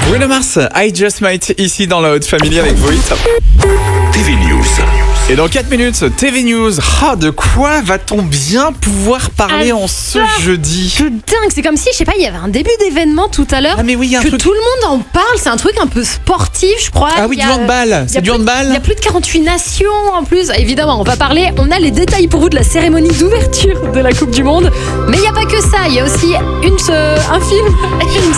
Bruno Mars, I Just Might, ici dans la Haute Family avec vous. TV News. Et dans 4 minutes, TV News. De quoi va-t-on bien pouvoir parler en ce jeudi? C'est dingue, c'est comme si, je sais pas, il y avait un début d'événement tout à l'heure. Ah mais oui, il y a un que truc. tout le monde en parle, c'est un truc un peu sportif, je crois. Ah oui, du handball. C'est du handball. Il y a plus de 48 nations en plus. Évidemment, on va parler, on a les détails pour vous de la cérémonie d'ouverture de la Coupe du Monde. Mais il n'y a pas que ça, il y a aussi un film, une